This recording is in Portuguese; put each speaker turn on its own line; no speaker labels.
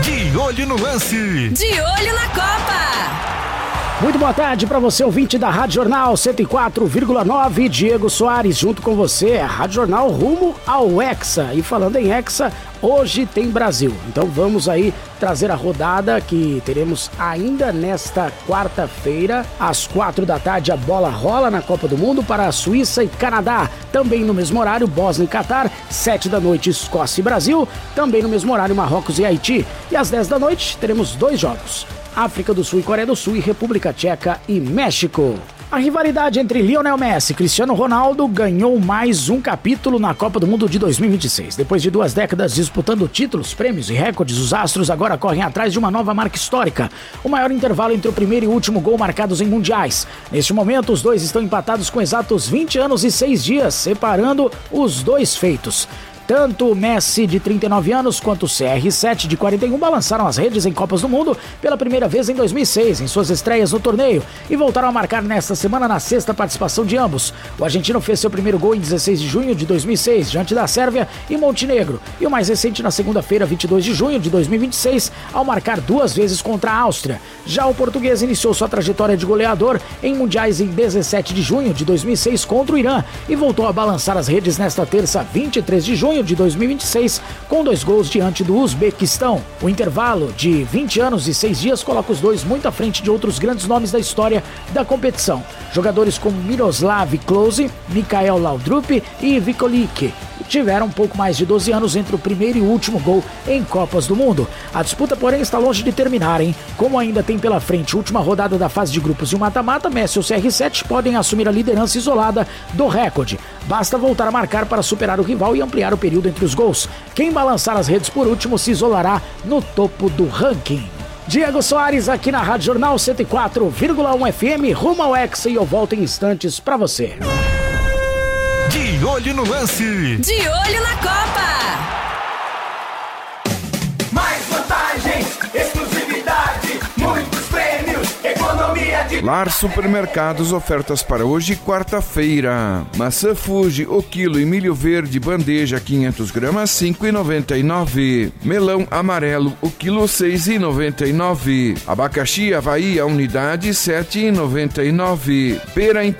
De olho no lance.
De olho na Copa.
Muito boa tarde para você, ouvinte da Rádio Jornal 104,9, Diego Soares junto com você, a Rádio Jornal rumo ao Hexa. E falando em Hexa, hoje tem Brasil. Então vamos aí trazer a rodada que teremos ainda nesta quarta-feira, às 4 da tarde, a bola rola na Copa do Mundo para a Suíça e Canadá. Também no mesmo horário, Bósnia e Catar, 7 da noite, Escócia e Brasil. Também no mesmo horário, Marrocos e Haiti. E às 10 da noite, teremos 2 jogos. África do Sul e Coreia do Sul e República Tcheca e México. A rivalidade entre Lionel Messi e Cristiano Ronaldo ganhou mais um capítulo na Copa do Mundo de 2026. Depois de 2 décadas disputando títulos, prêmios e recordes, os astros agora correm atrás de uma nova marca histórica. O maior intervalo entre o primeiro e último gol marcados em mundiais. Neste momento, os dois estão empatados com exatos 20 anos e 6 dias, separando os dois feitos. Tanto o Messi, de 39 anos, quanto o CR7, de 41, balançaram as redes em Copas do Mundo pela primeira vez em 2006, em suas estreias no torneio, e voltaram a marcar nesta semana na 6ª participação de ambos. O argentino fez seu primeiro gol em 16 de junho de 2006, diante da Sérvia e Montenegro, e o mais recente na segunda-feira, 22 de junho de 2026, ao marcar 2 vezes contra a Áustria. Já o português iniciou sua trajetória de goleador em mundiais em 17 de junho de 2006 contra o Irã, e voltou a balançar as redes nesta terça, 23 de junho de 2026, com 2 gols diante do Uzbequistão. O intervalo de 20 anos e 6 dias coloca os dois muito à frente de outros grandes nomes da história da competição. Jogadores como Miroslav Klose, Mikhail Laudrup e Vikolik tiveram um pouco mais de 12 anos entre o primeiro e o último gol em Copas do Mundo. A disputa, porém, está longe de terminar, hein? Como ainda tem pela frente a última rodada da fase de grupos e o mata-mata, Messi e o CR7 podem assumir a liderança isolada do recorde. Basta voltar a marcar para superar o rival e ampliar o período entre os gols. Quem balançar as redes por último se isolará no topo do ranking. Diego Soares aqui na Rádio Jornal 104,1 FM, rumo ao Hexa, e eu volto em instantes para você.
De olho no lance.
De olho na Copa.
Mais vantagens, exclusividade, muitos prêmios, economia de...
Lar Supermercados, ofertas para hoje, quarta-feira. Maçã Fuji, o quilo, e milho verde, bandeja, 500 gramas, 5,99. Melão amarelo, o quilo, 6,99. Abacaxi Havaí, a unidade, 7,99. Pera em